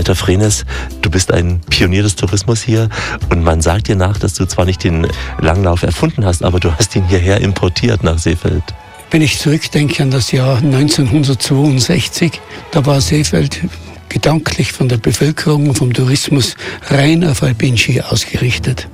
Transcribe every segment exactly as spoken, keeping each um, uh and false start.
Walter Frenes, du bist ein Pionier des Tourismus hier und man sagt dir nach, dass du zwar nicht den Langlauf erfunden hast, aber du hast ihn hierher importiert nach Seefeld. Wenn ich zurückdenke an das Jahr neunzehnhundertzweiundsechzig, da war Seefeld gedanklich von der Bevölkerung und vom Tourismus rein auf Alpinski ausgerichtet.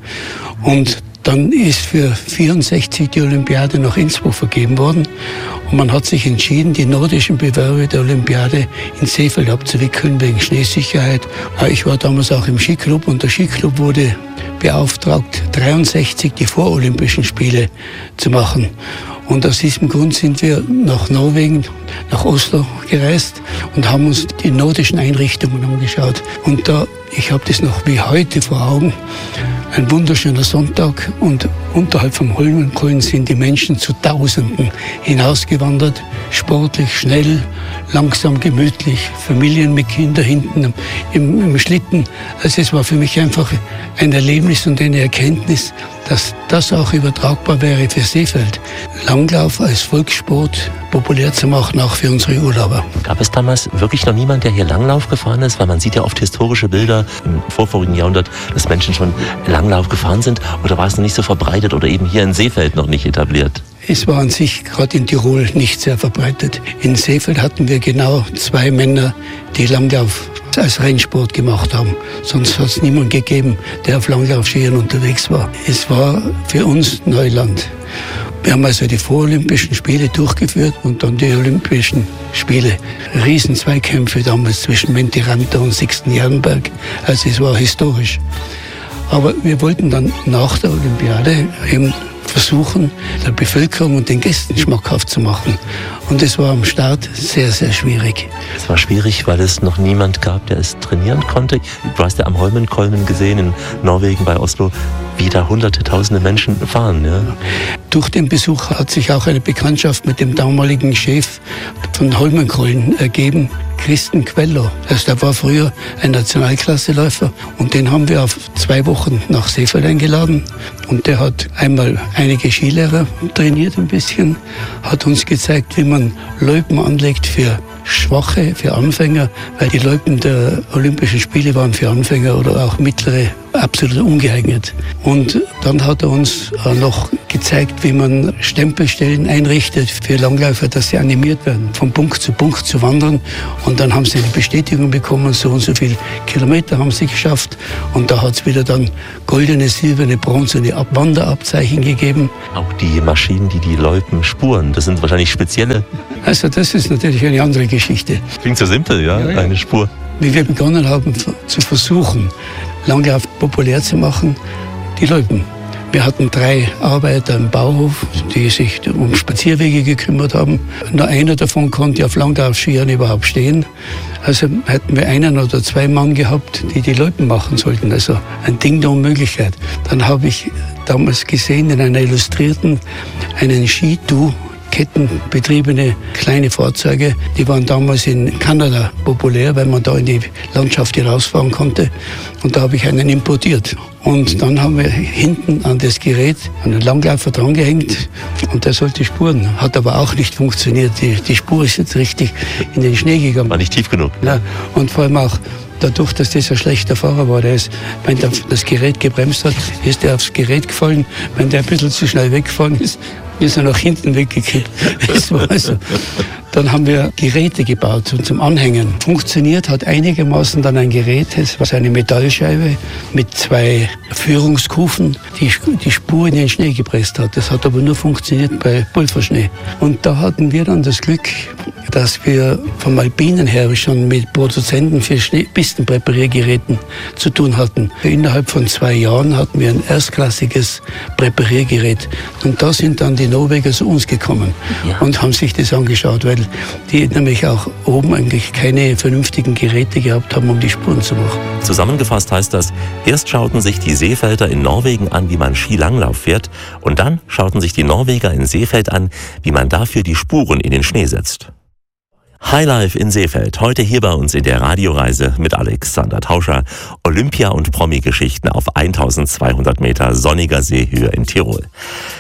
Und dann ist für vierundsechzig die Olympiade nach Innsbruck vergeben worden und man hat sich entschieden, die nordischen Bewerbe der Olympiade in Seefeld abzuwickeln wegen Schneesicherheit. Ich war damals auch im Skiclub und der Skiclub wurde beauftragt, dreiundsechzig die vorolympischen Spiele zu machen. Und aus diesem Grund sind wir nach Norwegen, nach Oslo gereist und haben uns die nordischen Einrichtungen angeschaut. Und da, ich habe das noch wie heute vor Augen, ein wunderschöner Sonntag und unterhalb vom Holmenkollen sind die Menschen zu Tausenden hinausgewandert, sportlich, schnell, langsam, gemütlich, Familien mit Kindern hinten im, im Schlitten. Also es war für mich einfach ein Erlebnis und eine Erkenntnis, dass das auch übertragbar wäre für Seefeld. Langlauf als Volkssport populär zu machen, auch für unsere Urlauber. Gab es damals wirklich noch niemand, der hier Langlauf gefahren ist? Weil man sieht ja oft historische Bilder im vorvorigen Jahrhundert, dass Menschen schon Langlauf gefahren sind. Oder war es noch nicht so verbreitet oder eben hier in Seefeld noch nicht etabliert? Es war an sich gerade in Tirol nicht sehr verbreitet. In Seefeld hatten wir genau zwei Männer, die Langlauf als Rennsport gemacht haben. Sonst hat es niemanden gegeben, der auf Langlaufskiern unterwegs war. Es war für uns Neuland. Wir haben also die vorolympischen Spiele durchgeführt und dann die Olympischen Spiele. Riesenzweikämpfe damals zwischen Menti Ranta und Sixten Jernberg. Also es war historisch. Aber wir wollten dann nach der Olympiade eben versuchen, der Bevölkerung und den Gästen schmackhaft zu machen. Und es war am Start sehr, sehr schwierig. Es war schwierig, weil es noch niemand gab, der es trainieren konnte. Du hast ja am Holmenkollen gesehen, in Norwegen bei Oslo, wie da hunderte, tausende Menschen fahren. Ja? Durch den Besuch hat sich auch eine Bekanntschaft mit dem damaligen Chef von Holmenkollen ergeben, Christen Queller. Also der war früher ein Nationalklasseläufer und den haben wir auf zwei Wochen nach Seefeld eingeladen. Und der hat einmal einige Skilehrer trainiert ein bisschen, hat uns gezeigt, wie man Loipen anlegt für Schwache, für Anfänger, weil die Loipen der Olympischen Spiele waren für Anfänger oder auch mittlere absolut ungeeignet. Und dann hat er uns noch gezeigt, wie man Stempelstellen einrichtet für Langläufer, dass sie animiert werden, von Punkt zu Punkt zu wandern. Und dann haben sie eine Bestätigung bekommen, so und so viele Kilometer haben sie geschafft. Und da hat es wieder dann goldene, silberne, bronzene Wanderabzeichen gegeben. Auch die Maschinen, die die Loipen spuren, das sind wahrscheinlich spezielle. Also das ist natürlich eine andere Geschichte. Klingt so simpel, ja, ja, ja. Eine Spur. Wie wir begonnen haben zu versuchen, Langlauf populär zu machen, die Loipen. Wir hatten drei Arbeiter im Bauhof, die sich um Spazierwege gekümmert haben. Nur einer davon konnte auf Langlaufskiern überhaupt stehen. Also hätten wir einen oder zwei Mann gehabt, die die Loipen machen sollten. Also ein Ding der Unmöglichkeit. Dann habe ich damals gesehen in einer Illustrierten einen Skituh, kettenbetriebene kleine Fahrzeuge, die waren damals in Kanada populär, weil man da in die Landschaft hinausfahren konnte. Und da habe ich einen importiert. Und dann haben wir hinten an das Gerät einen Langläufer drangehängt und der sollte spuren. Hat aber auch nicht funktioniert. Die, die Spur ist jetzt richtig in den Schnee gegangen. War nicht tief genug. Ja, und vor allem auch dadurch, dass das ein schlechter Fahrer war, der ist, wenn der das Gerät gebremst hat, ist er aufs Gerät gefallen. Wenn der ein bisschen zu schnell weggefahren ist, ist er nach hinten weggekippt. Das war also. Dann haben wir Geräte gebaut zum Anhängen. Funktioniert hat einigermaßen dann ein Gerät, das war eine Metallscheibe mit zwei Führungskufen, die die Spur in den Schnee gepresst hat. Das hat aber nur funktioniert bei Pulverschnee. Und da hatten wir dann das Glück, dass wir vom Alpinen her schon mit Produzenten für Pistenpräpariergeräten zu tun hatten. Innerhalb von zwei Jahren hatten wir ein erstklassiges Präpariergerät. Und da sind dann die Norweger zu uns gekommen ja. und haben sich das angeschaut, weil die nämlich auch oben eigentlich keine vernünftigen Geräte gehabt haben, um die Spuren zu machen. Zusammengefasst heißt das, erst schauten sich die Seefelder in Norwegen an, wie man Skilanglauf fährt, und dann schauten sich die Norweger in Seefeld an, wie man dafür die Spuren in den Schnee setzt. Highlife in Seefeld, heute hier bei uns in der Radioreise mit Alexander Tauscher, Olympia- und Promi-Geschichten auf eintausendzweihundert Meter sonniger Seehöhe in Tirol.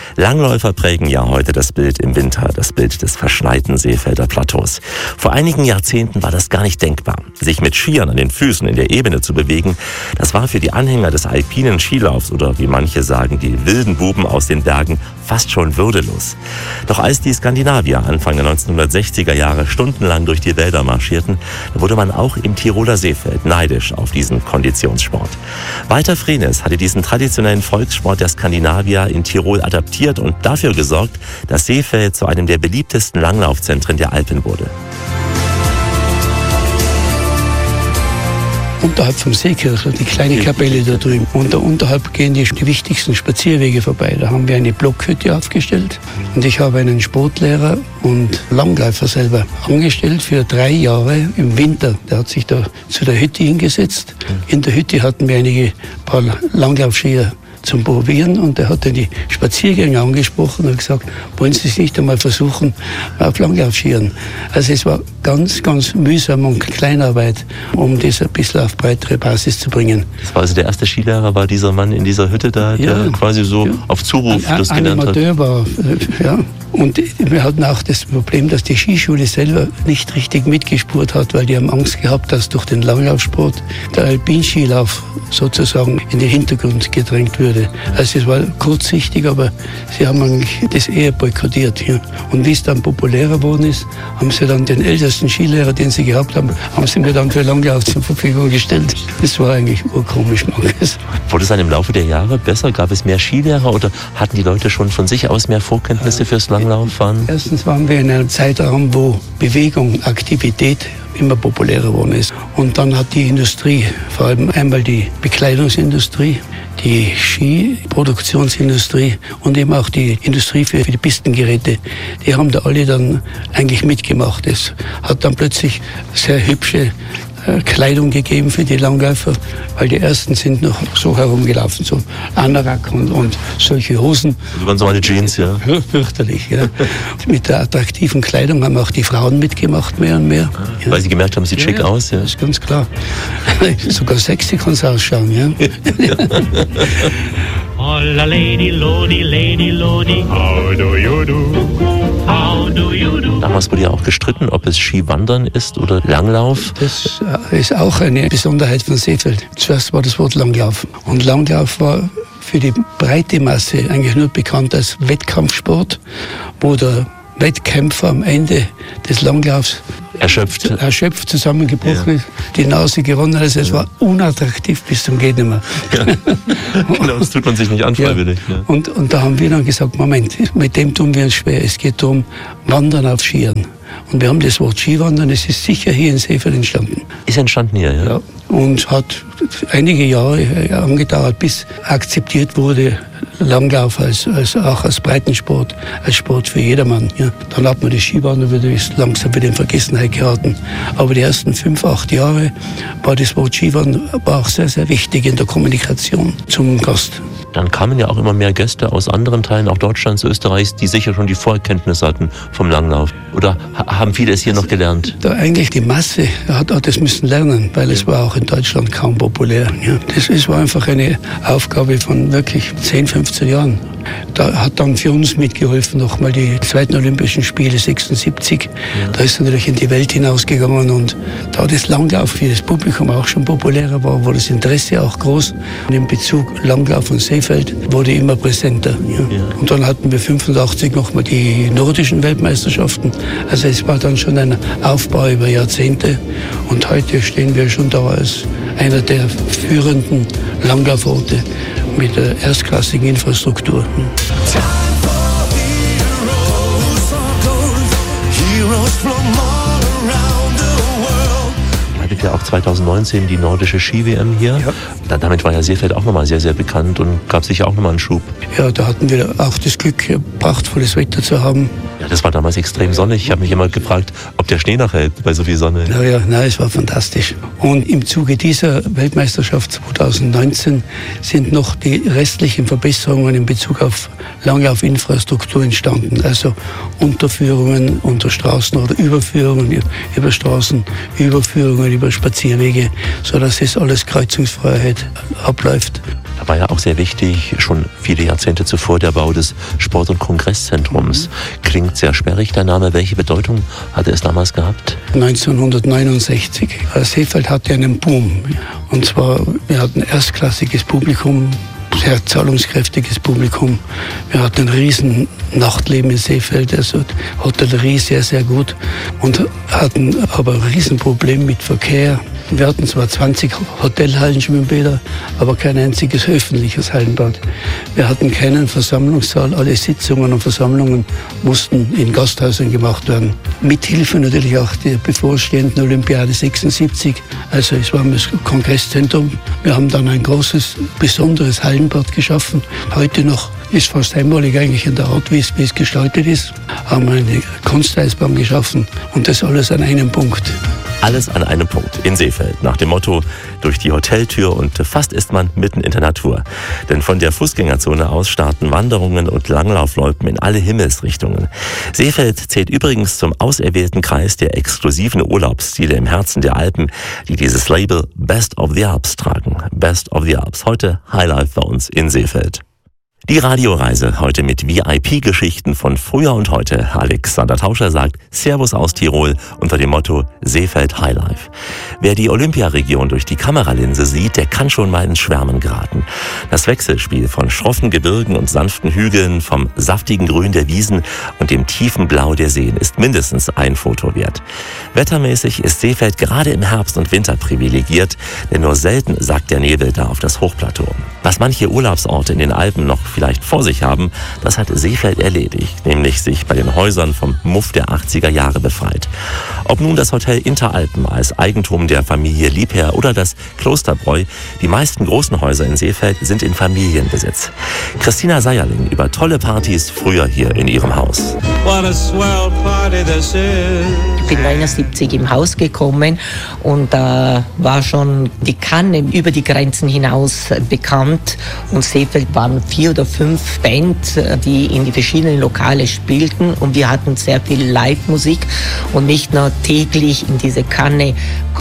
Langläufer prägen ja heute das Bild im Winter, das Bild des verschneiten Seefelder Plateaus. Vor einigen Jahrzehnten war das gar nicht denkbar. Sich mit Skiern an den Füßen in der Ebene zu bewegen, das war für die Anhänger des alpinen Skilaufs oder wie manche sagen, die wilden Buben aus den Bergen fast schon würdelos. Doch als die Skandinavier Anfang der neunzehnhundertsechziger Jahre stundenlang durch die Wälder marschierten, da wurde man auch im Tiroler Seefeld neidisch auf diesen Konditionssport. Walter Frehnes hatte diesen traditionellen Volkssport der Skandinavier in Tirol adaptiert und dafür gesorgt, dass Seefeld zu einem der beliebtesten Langlaufzentren der Alpen wurde. Unterhalb vom Seekirchel, die kleine Kapelle da drüben. Und da unterhalb gehen die, die wichtigsten Spazierwege vorbei. Da haben wir eine Blockhütte aufgestellt. Und ich habe einen Sportlehrer und Langläufer selber angestellt für drei Jahre im Winter. Der hat sich da zu der Hütte hingesetzt. In der Hütte hatten wir einige paar Langlaufskier zum Probieren und er hat dann die Spaziergänger angesprochen und gesagt, wollen Sie es nicht einmal versuchen auf Langlaufskiern. Also es war ganz, ganz mühsam und Kleinarbeit, um das ein bisschen auf breitere Basis zu bringen. Das war also der erste Skilehrer, war dieser Mann in dieser Hütte da, der ja, quasi so ja. auf Zuruf ein, das gelernt hat? Amateur war, ja. Und wir hatten auch das Problem, dass die Skischule selber nicht richtig mitgespurt hat, weil die haben Angst gehabt, dass durch den Langlaufsport der Alpinskilauf sozusagen in den Hintergrund gedrängt würde. Also es war kurzsichtig, aber sie haben eigentlich das eher boykottiert. Ja. Und wie es dann populärer geworden ist, haben sie dann den ältesten Skilehrer, den sie gehabt haben, haben sie mir dann für Langlauf zur Verfügung gestellt. Das war eigentlich urkomisch, manches. Wurde es dann im Laufe der Jahre besser? Gab es mehr Skilehrer oder hatten die Leute schon von sich aus mehr Vorkenntnisse fürs Langlauf? Erstens waren wir in einem Zeitraum, wo Bewegung, Aktivität immer populärer geworden ist. Und dann hat die Industrie, vor allem einmal die Bekleidungsindustrie, die Skiproduktionsindustrie und eben auch die Industrie für die Pistengeräte, die haben da alle dann eigentlich mitgemacht. Es hat dann plötzlich sehr hübsche Kleidung gegeben für die Langläufer, weil die ersten sind noch so herumgelaufen, so Anorak und, und solche Hosen. Also ganz normale Jeans, ja. Ja, fürchterlich, ja. Mit der attraktiven Kleidung haben auch die Frauen mitgemacht, mehr und mehr. Ja. Weil sie gemerkt haben, sieht ja, schick aus, ja. Das ist ganz klar. Sogar sexy kann es ausschauen, ja. Holla lady, lodi, lady, lodi, how do you do? How do you do? Damals wurde ja auch gestritten, ob es Skiwandern ist oder Langlauf. Das ist auch eine Besonderheit von Seefeld. Zuerst war das Wort Langlauf. Und Langlauf war für die breite Masse eigentlich nur bekannt als Wettkampfsport, wo der Wettkämpfer am Ende des Langlaufs erschöpft, erschöpft zusammengebrochen ja. ist, die Nase gewonnen hat. Also es ja. war unattraktiv bis zum geht nicht mehr. Ja. Genau, das tut man sich nicht an freiwillig. Ja. Ja. Und, und da haben wir dann gesagt, Moment, mit dem tun wir uns schwer. Es geht darum, Wandern auf Skiern. Und wir haben das Wort Skiwandern, es ist sicher hier in Seefeld entstanden. Ist entstanden hier, ja? Ja. Und hat einige Jahre angedauert, bis akzeptiert wurde, Langlauf als, als auch als Breitensport, als Sport für jedermann. Ja. Dann hat man das Skiwandern wieder langsam wieder in Vergessenheit geraten. Aber die ersten fünf, acht Jahre war das Wort Skiwandern war auch sehr, sehr wichtig in der Kommunikation zum Gast. Dann kamen ja auch immer mehr Gäste aus anderen Teilen, auch Deutschlands, Österreichs, die sicher schon die Vorkenntnisse hatten vom Langlauf. Oder haben viele es hier noch gelernt? Da eigentlich die Masse hat auch das müssen lernen, weil es war auch in Deutschland kaum populär. Ja. Das ist, war einfach eine Aufgabe von wirklich zehn, fünfzehn Jahren. Da hat dann für uns mitgeholfen nochmal die zweiten Olympischen Spiele sechsundsiebzig. Ja. Da ist er natürlich in die Welt hinausgegangen und da das Langlauf für das Publikum auch schon populärer war, war das Interesse auch groß. Und in Bezug Langlauf und Seefeld wurde immer präsenter. Ja. Ja. Und dann hatten wir fünfundachtzig nochmal die nordischen Weltmeisterschaften. Also es war dann schon ein Aufbau über Jahrzehnte und heute stehen wir schon da als einer der führenden Langlauforte mit der erstklassigen Infrastruktur. Ja, auch zweitausendneunzehn die nordische Ski-W M hier. Ja. Damit war ja Seefeld auch nochmal sehr, sehr bekannt und gab sicher auch nochmal einen Schub. Ja, da hatten wir auch das Glück, prachtvolles Wetter zu haben. Ja, das war damals extrem sonnig. Ich habe mich immer gefragt, ob der Schnee nachhält bei so viel Sonne. Ja, ja, nein, es war fantastisch. Und im Zuge dieser Weltmeisterschaft zweitausendneunzehn sind noch die restlichen Verbesserungen in Bezug auf Langlaufinfrastruktur entstanden. Also Unterführungen unter Straßen oder Überführungen über Straßen, Überführungen über mehrere Spazierwege, sodass es alles Kreuzungsfreiheit abläuft. Da war ja auch sehr wichtig, schon viele Jahrzehnte zuvor, der Bau des Sport- und Kongresszentrums. Mhm. Klingt sehr sperrig, der Name. Welche Bedeutung hatte es damals gehabt? neunzehnhundertneunundsechzig. Seefeld hatte einen Boom. Und zwar, wir hatten erstklassiges Publikum, sehr zahlungskräftiges Publikum. Wir hatten ein riesen Nachtleben in Seefeld, also Hotellerie sehr, sehr gut, und hatten aber ein Riesenproblem mit Verkehr. Wir hatten zwar zwanzig Hotelhallenschwimmbäder, aber kein einziges öffentliches Hallenbad. Wir hatten keinen Versammlungssaal. Alle Sitzungen und Versammlungen mussten in Gasthäusern gemacht werden. Mithilfe natürlich auch der bevorstehenden Olympiade sechsundsiebzig. Also es war das Kongresszentrum. Wir haben dann ein großes, besonderes Hallenbad geschaffen. Heute noch ist fast einmalig eigentlich in der Art, wie es, wie es gestaltet ist. Haben eine Kunsteisbahn geschaffen und das alles an einem Punkt. Alles an einem Punkt in Seefeld, nach dem Motto durch die Hoteltür, und fast ist man mitten in der Natur. Denn von der Fußgängerzone aus starten Wanderungen und Langlaufloipen in alle Himmelsrichtungen. Seefeld zählt übrigens zum auserwählten Kreis der exklusiven Urlaubsziele im Herzen der Alpen, die dieses Label Best of the Alps tragen. Best of the Alps, heute Highlife bei uns in Seefeld. Die Radioreise heute mit V I P-Geschichten von früher und heute. Alexander Tauscher sagt Servus aus Tirol unter dem Motto Seefeld Highlife. Wer die Olympiaregion durch die Kameralinse sieht, der kann schon mal ins Schwärmen geraten. Das Wechselspiel von schroffen Gebirgen und sanften Hügeln, vom saftigen Grün der Wiesen und dem tiefen Blau der Seen ist mindestens ein Foto wert. Wettermäßig ist Seefeld gerade im Herbst und Winter privilegiert, denn nur selten sackt der Nebel da auf das Hochplateau. Was manche Urlaubsorte in den Alpen noch vielleicht vor sich haben, das hat Seefeld erledigt, nämlich sich bei den Häusern vom Muff der achtziger Jahre befreit. Ob nun das Hotel Interalpen als Eigentum der Familie Liebherr oder das Klosterbräu, die meisten großen Häuser in Seefeld sind in Familienbesitz. Christina Seierling über tolle Partys früher hier in ihrem Haus. What a swell party this is. Ich bin neunundsiebzig im Haus gekommen und da äh, war schon die Kanne über die Grenzen hinaus bekannt, und Seefeld waren vier oder fünf Bands, die in die verschiedenen Lokale spielten, und wir hatten sehr viel Live-Musik und nicht nur täglich in diese Kanne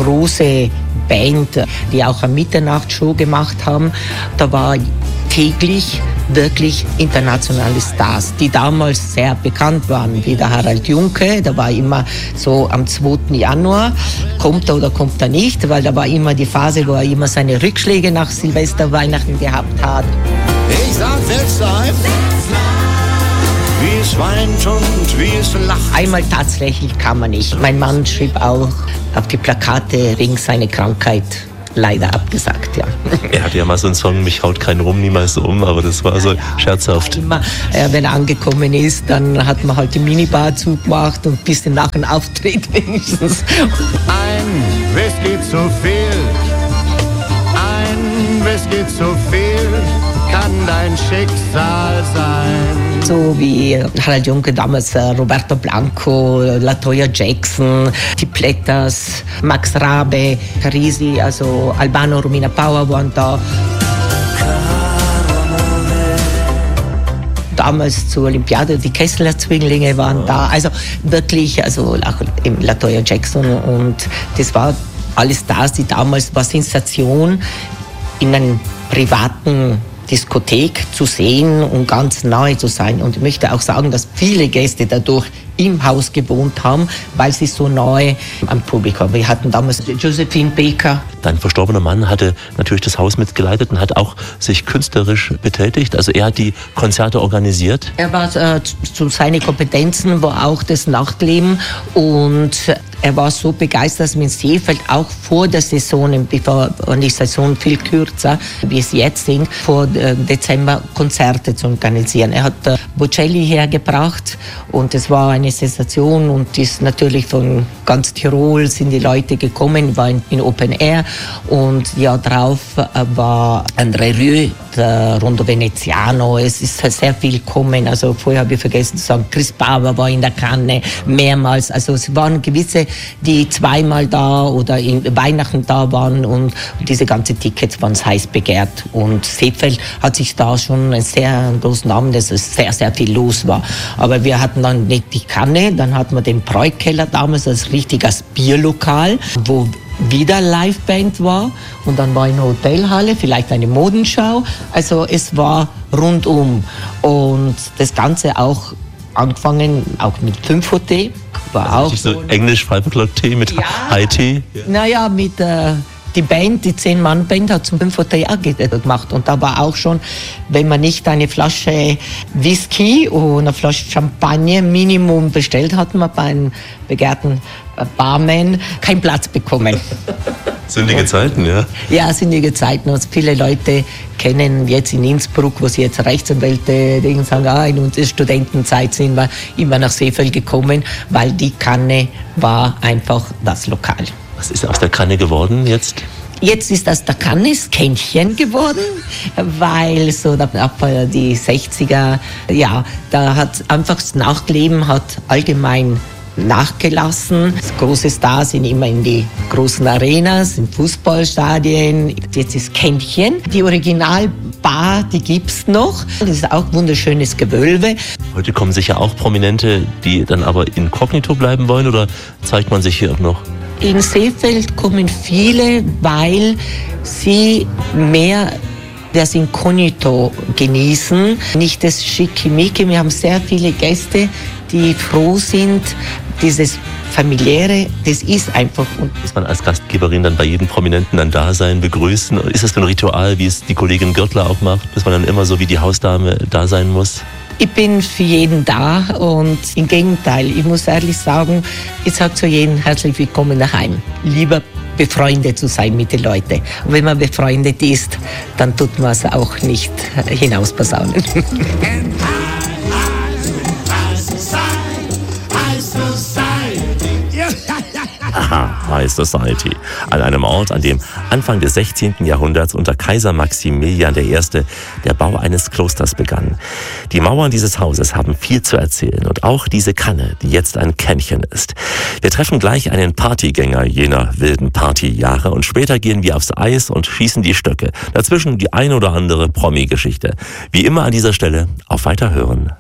große Band, die auch eine Mitternachtsshow gemacht haben. Da war täglich wirklich internationale Stars, die damals sehr bekannt waren, wie der Harald Junke. Da war immer so am zweiten Januar, kommt er oder kommt er nicht, weil da war immer die Phase, wo er immer seine Rückschläge nach Silvester, Weihnachten gehabt hat. Ich sag selbst ein, wie es weint und wie es lacht. Einmal tatsächlich kam er nicht. Mein Mann schrieb auch auf die Plakate wegen seiner Krankheit leider abgesagt, ja. Er hatte ja mal so einen Song, mich haut kein Rum niemals um, aber das war so scherzhaft. Immer, äh, wenn er angekommen ist, dann hat man halt die Minibar zugemacht und ein bisschen nach dem Auftritt wenigstens. Ein Whisky zu viel, ein Whisky zu viel, kann dein Schicksal sein. So wie Harald Junke damals, äh, Roberto Blanco, Latoya Jackson, die Plätters, Max Rabe, Carisi, also Albano, Romina Power waren da. Damals zur Olympiade, die Kessler Zwillinge waren da, also wirklich, also auch eben Latoya Jackson, und das war alles Stars, die damals war Sensation in einem privaten Diskothek zu sehen und ganz nahe zu sein. Und ich möchte auch sagen, dass viele Gäste dadurch im Haus gewohnt haben, weil sie so nahe am Publikum. Wir hatten damals Josephine Baker. Dein verstorbener Mann hatte natürlich das Haus mitgeleitet und hat auch sich künstlerisch betätigt. Also er hat die Konzerte organisiert. Er war äh, zu seinen Kompetenzen war auch das Nachtleben, und er war so begeistert, dass wir in Seefeld auch vor der Saison, bevor die Saison viel kürzer, wie es jetzt sind, vor äh, Dezember Konzerte zu organisieren. Er hat äh, Bocelli hergebracht, und es war eine Sensation, und ist natürlich von ganz Tirol sind die Leute gekommen, war in, in Open Air, und ja drauf äh, war André Rieu, der Rondo Veneziano. Es ist sehr viel gekommen, also vorher habe ich vergessen zu sagen, Chris Bauer war in der Kanne mehrmals, also es waren gewisse, die zweimal da oder in Weihnachten da waren, und diese ganzen Tickets waren heiß begehrt, und Seefeld hat sich da schon einen sehr großen Namen, dass es sehr, sehr viel los war. Aber wir hatten dann nicht die Kanne, dann hatten wir den Bräukeller damals als richtiges Bierlokal, wo wieder Liveband war und dann war eine Hotelhalle, vielleicht eine Modenschau. Also es war rundum und das Ganze auch angefangen, auch mit fünf T. War also auch so Englisch Five O'Clock Tea mit ja, High Tea? Naja, mit äh, die Band, die zehn-Mann-Band hat zum fünf T auch gemacht und da war auch schon, wenn man nicht eine Flasche Whisky und eine Flasche Champagner Minimum bestellt, hat man bei einem begehrten Barman keinen Platz bekommen. Sündige Zeiten, ja? Ja, sündige Zeiten. Und viele Leute kennen jetzt in Innsbruck, wo sie jetzt Rechtsanwälte sagen, ah, in unserer Studentenzeit sind wir immer nach Seefeld gekommen, weil die Kanne war einfach das Lokal. Was ist aus der Kanne geworden jetzt? Jetzt ist das der Kanne das Kännchen geworden, weil so ab die sechziger, ja, da hat einfach das Nachtleben hat allgemein nachgelassen. Große Stars sind immer in die großen Arenas, in Fußballstadien. Jetzt ist Kännchen. Die Originalbar, die gibt's noch. Das ist auch wunderschönes Gewölbe. Heute kommen sicher auch Prominente, die dann aber inkognito bleiben wollen, oder zeigt man sich hier auch noch? In Seefeld kommen viele, weil sie mehr das Inkognito genießen, nicht das Schickimicki. Wir haben sehr viele Gäste, die froh sind, dieses Familiäre, das ist einfach. Muss man als Gastgeberin dann bei jedem Prominenten dann da sein, begrüßen? Ist das so ein Ritual, wie es die Kollegin Gürtler auch macht, dass man dann immer so wie die Hausdame da sein muss? Ich bin für jeden da und im Gegenteil, ich muss ehrlich sagen, ich sage zu jedem herzlich willkommen daheim. Lieber befreundet zu sein mit den Leuten. Und wenn man befreundet ist, dann tut man es auch nicht hinausposaunen. Aha, High Society. An einem Ort, an dem Anfang des sechzehnten Jahrhunderts unter Kaiser Maximilian der Erste der Bau eines Klosters begann. Die Mauern dieses Hauses haben viel zu erzählen und auch diese Kanne, die jetzt ein Kännchen ist. Wir treffen gleich einen Partygänger jener wilden Partyjahre und später gehen wir aufs Eis und schießen die Stöcke. Dazwischen die ein oder andere Promi-Geschichte. Wie immer an dieser Stelle auf Weiterhören.